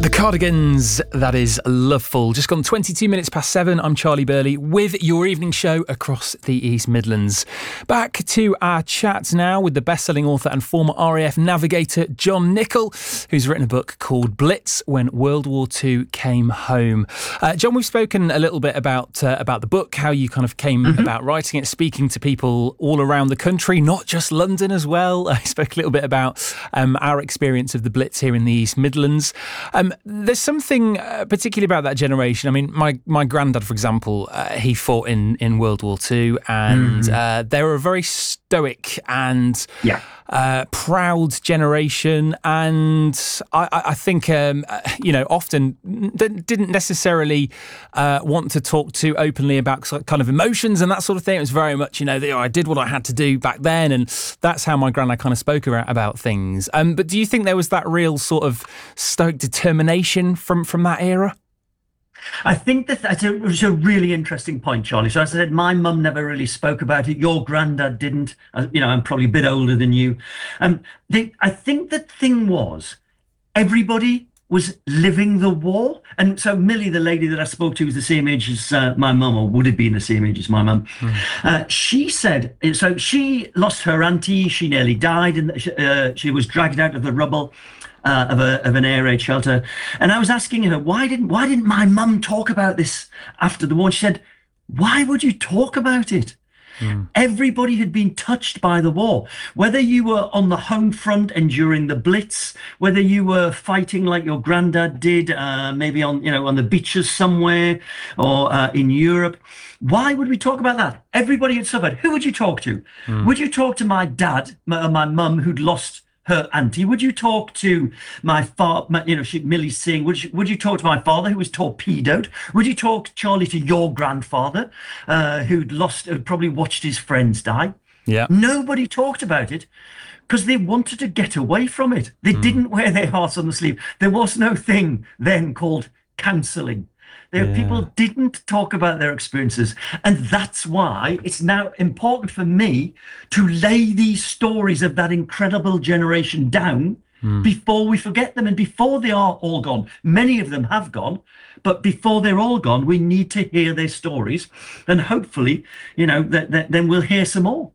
The Cardigans, that is Loveful. Just gone 22 minutes past 7. I'm Charlie Burley with your evening show across the East Midlands. Back to our chat now with the best-selling author and former RAF navigator John Nichol, who's written a book called Blitz: When World War II Came Home. John, we've spoken a little bit about the book, how you kind of came about writing it, speaking to people all around the country, not just London as well. I spoke a little bit about our experience of the Blitz here in the East Midlands. There's something particularly about that generation. I mean, my granddad, for example, he fought in World War II, and they were a very stoic and proud generation. And I think, often didn't necessarily want to talk too openly about kind of emotions and that sort of thing. It was very much, I did what I had to do back then, and that's how my granddad kind of spoke about things. But do you think there was that real sort of stoic determination from that era? I think that's a really interesting point, Charlie. So as I said, my mum never really spoke about it. Your granddad didn't. I'm probably a bit older than you. I think the thing was, everybody was living the war. And so Millie, the lady that I spoke to, was the same age as my mum, or would have been the same age as my mum. She said, so she lost her auntie. She nearly died, and she was dragged out of the rubble of an air raid shelter. And I was asking her, why didn't my mum talk about this after the war? And she said, why would you talk about it? Everybody had been touched by the war, whether you were on the home front and during the Blitz, whether you were fighting like your granddad did, maybe on the beaches somewhere, or in Europe. Why would we talk about that? Everybody had suffered. Who would you talk to? Would you talk to my dad, my mum, who'd lost her auntie? Would you talk to my father? Millie's saying, would you talk to my father who was torpedoed? Would you talk, Charlie, to your grandfather who'd probably watched his friends die? Yeah. Nobody talked about it because they wanted to get away from it. They didn't wear their hearts on the sleeve. There was no thing then called counselling. People didn't talk about their experiences. And that's why it's now important for me to lay these stories of that incredible generation down before we forget them and before they are all gone. Many of them have gone, but before they're all gone, we need to hear their stories. And hopefully, then we'll hear some more.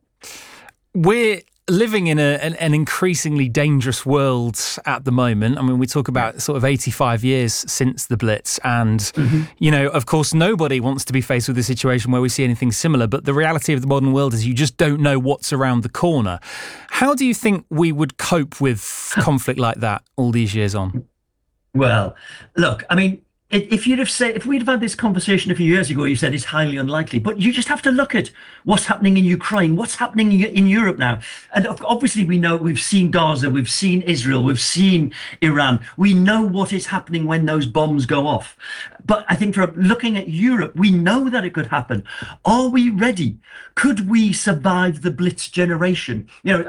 We're living in an increasingly dangerous world at the moment. I mean, we talk about sort of 85 years since the Blitz, and, of course, nobody wants to be faced with a situation where we see anything similar, but the reality of the modern world is you just don't know what's around the corner. How do you think we would cope with conflict like that all these years on? Well, look, I mean, if we'd have had this conversation a few years ago, you said it's highly unlikely, but you just have to look at what's happening in Ukraine, what's happening in Europe now. And obviously we know, we've seen Gaza, we've seen Israel, we've seen Iran. We know what is happening when those bombs go off. But I think for looking at Europe, we know that it could happen. Are we ready? Could we survive the Blitz generation?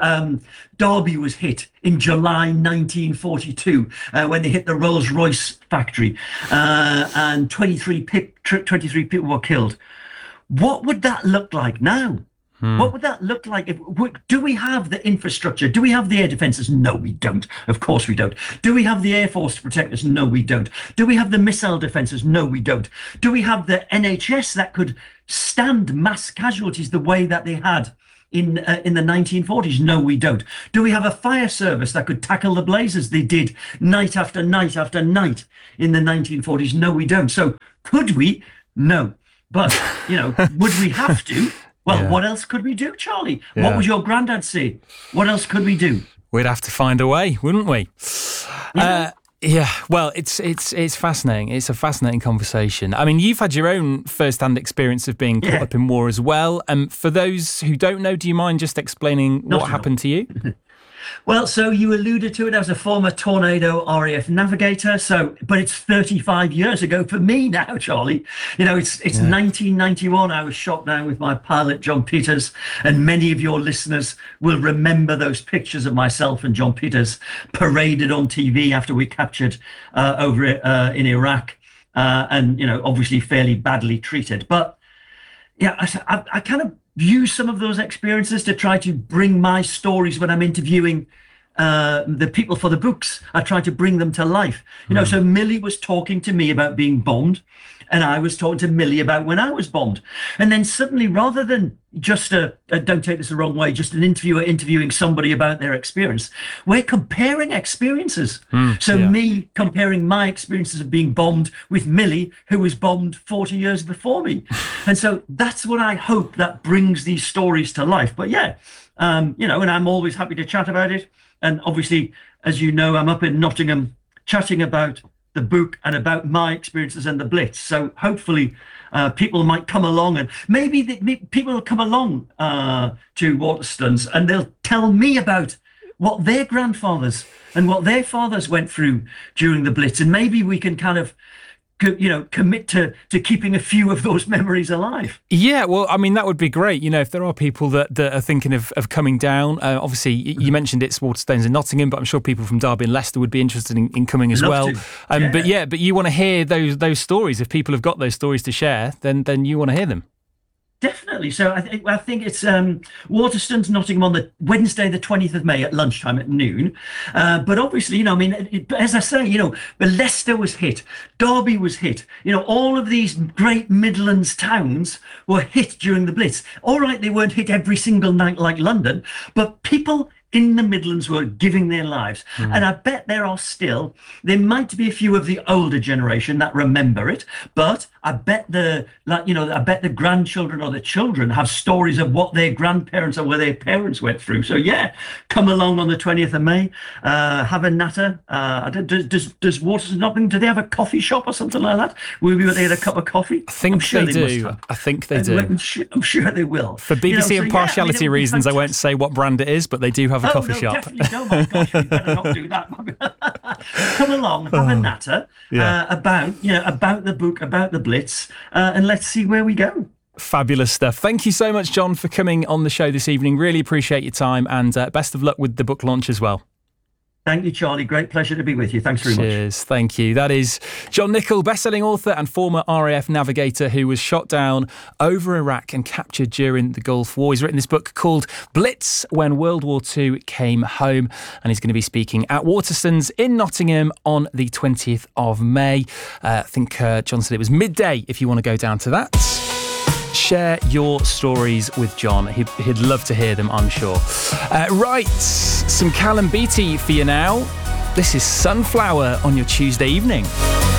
Derby was hit in July 1942 when they hit the Rolls-Royce factory, and 23 people were killed. What would that look like now? What would that look like? Do we have the infrastructure? Do we have the air defences? No, we don't. Of course we don't. Do we have the Air Force to protect us? No, we don't. Do we have the missile defences? No, we don't. Do we have the NHS that could stand mass casualties the way that they had in the 1940s? No, we don't. Do we have a fire service that could tackle the blazes they did night after night after night in the 1940s? No, we don't. So could we? No. But, would we have to? Well, what else could we do, Charlie? Yeah. What would your granddad say? What else could we do? We'd have to find a way, wouldn't we? Well, it's fascinating. It's a fascinating conversation. I mean, you've had your own first-hand experience of being caught up in war as well. For those who don't know, do you mind just explaining what happened to you? Well, so you alluded to it. I was a former Tornado RAF navigator. But it's 35 years ago for me now, Charlie. It's 1991. I was shot down with my pilot, John Peters. And many of your listeners will remember those pictures of myself and John Peters paraded on TV after we captured over in Iraq. And, obviously fairly badly treated. But I kind of use some of those experiences to try to bring my stories when I'm interviewing the people for the books. I tried to bring them to life. So Millie was talking to me about being bombed, and I was talking to Millie about when I was bombed. And then suddenly, rather than just don't take this the wrong way, just an interviewer interviewing somebody about their experience, we're comparing experiences. Me comparing my experiences of being bombed with Millie, who was bombed 40 years before me. And so that's what I hope that brings these stories to life. But and I'm always happy to chat about it. And obviously, as you know, I'm up in Nottingham chatting about the book and about my experiences and the Blitz. So hopefully people might come along, and maybe people will come along to Waterstones, and they'll tell me about what their grandfathers and what their fathers went through during the Blitz. And maybe we can kind of commit to keeping a few of those memories alive. Yeah, well, I mean, that would be great. If there are people that are thinking of coming down, obviously you mentioned it's Waterstones in Nottingham, but I'm sure people from Derby and Leicester would be interested in coming as well. But you want to hear those stories. If people have got those stories to share, then you want to hear them. Definitely. So I think it's Waterstones, Nottingham on the Wednesday, the 20th of May at lunchtime at noon. But obviously, as I say, Leicester was hit, Derby was hit. All of these great Midlands towns were hit during the Blitz. All right, they weren't hit every single night like London, but people in the Midlands were giving their lives. And I bet there might be a few of the older generation that remember it, but I bet the grandchildren or the children have stories of what their grandparents or what their parents went through. So come along on the 20th of May, have a natter. Does Waterstones Nottingham, do they have a coffee shop or something like that? Will we get a cup of coffee? I think they do. I'm sure they will. For BBC impartiality reasons, I won't say what brand it is, but they do have a coffee shop. Definitely. Oh my gosh, we better not do that. Come along, have a natter about the book, about the Blitz, and let's see where we go. Fabulous stuff. Thank you so much, John, for coming on the show this evening. Really appreciate your time, and best of luck with the book launch as well. Thank you, Charlie. Great pleasure to be with you. Thanks very much. Cheers. Thank you. That is John Nichol, best-selling author and former RAF navigator who was shot down over Iraq and captured during the Gulf War. He's written this book called Blitz, When World War II Came Home, and he's going to be speaking at Waterstones in Nottingham on the 20th of May. I think John said it was midday if you want to go down to that. Share your stories with John. He'd love to hear them, I'm sure. Right, some Callum Beattie for you now. This is Sunflower on your Tuesday evening.